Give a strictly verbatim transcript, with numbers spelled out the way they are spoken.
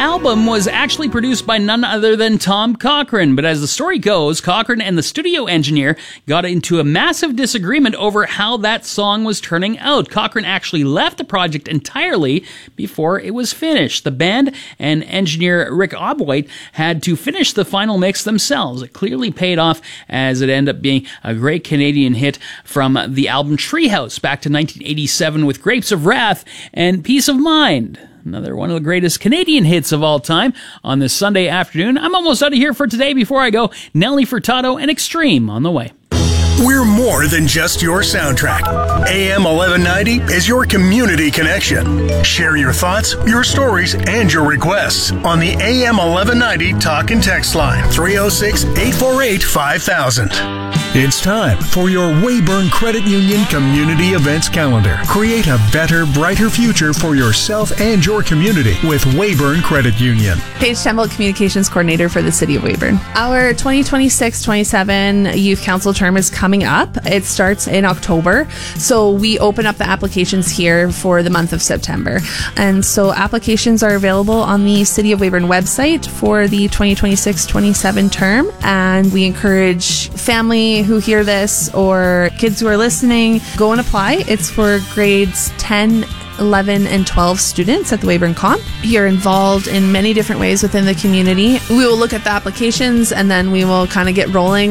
album was actually produced by none other than Tom Cochrane, but as the story goes, Cochrane and the studio engineer got into a massive disagreement over how that song was turning out. Cochrane actually left the project entirely before it was finished. The band and engineer Rick Obwhite had to finish the final mix themselves. It clearly paid off, as it ended up being a great Canadian hit from the album Treehouse back to nineteen eighty-seven with Grapes of Wrath and Peace of Mind. Another one of the greatest Canadian hits of all time on this Sunday afternoon. I'm almost out of here for today. Before I go, Nelly Furtado and Extreme on the way. We're more than just your soundtrack. A M eleven ninety is your community connection. Share your thoughts, your stories, and your requests on the A M eleven ninety talk and text line three oh six, eight four eight, five thousand. It's time for your Weyburn Credit Union Community Events Calendar. Create a better, brighter future for yourself and your community with Weyburn Credit Union. Paige Temple, Communications Coordinator for the City of Weyburn. Our twenty twenty-six twenty-seven Youth Council term is coming up. It starts in October, so we open up the applications here for the month of September. And so applications are available on the City of Weyburn website for the twenty twenty-six twenty-seven term, and we encourage family who hear this or kids who are listening, go and apply. It's for grades ten, eleven, and twelve students at the Weyburn Comp. You're involved in many different ways within the community. We will look at the applications and then we will kind of get rolling